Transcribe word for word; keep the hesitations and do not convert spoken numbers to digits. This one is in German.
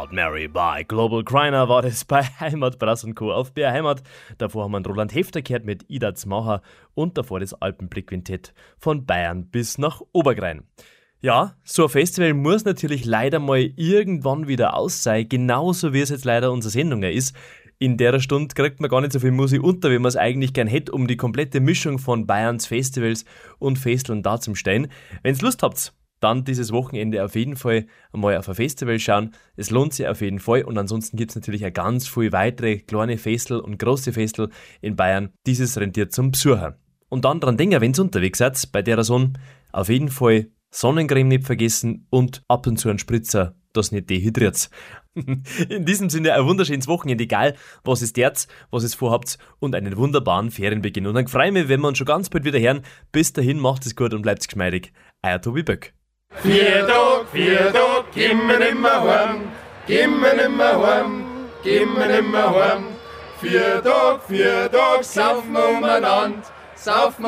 Proud Mary by Global Griner war das bei Heimat, Brass und Co. auf B R Heimat. Davor haben wir einen Roland Hefter gehört mit Ida Zmacher und davor das Alpenblick-Quintett von Bayern bis nach Obergrein. Ja, so ein Festival muss natürlich leider mal irgendwann wieder aus sein, genauso wie es jetzt leider unsere Sendung ist. In der Stunde kriegt man gar nicht so viel Musik unter, wie man es eigentlich gern hätte, um die komplette Mischung von Bayerns Festivals und Festeln darzustellen. Wenn ihr Lust habt, dann dieses Wochenende auf jeden Fall einmal auf ein Festival schauen. Es lohnt sich auf jeden Fall und ansonsten gibt es natürlich auch ganz viele weitere kleine Festel und große Festel in Bayern. Dieses rentiert zum Besucher. Und dann dran denken, wenn ihr unterwegs seid, bei der Sonne, auf jeden Fall Sonnencreme nicht vergessen und ab und zu einen Spritzer, das nicht dehydriert. In diesem Sinne ein wunderschönes Wochenende, egal was es derz, was es vorhabt und einen wunderbaren Ferienbeginn. Und dann freue ich mich, wenn wir uns schon ganz bald wieder hören. Bis dahin, macht es gut und bleibt geschmeidig. Euer Tobi Böck. Vier Tag, vier Tag, gehen wir nimmer heim, gehen wir nimmer heim, gehen wir nimmer heim. Vier Tag, vier Tag, saufen wir umeinander, saufen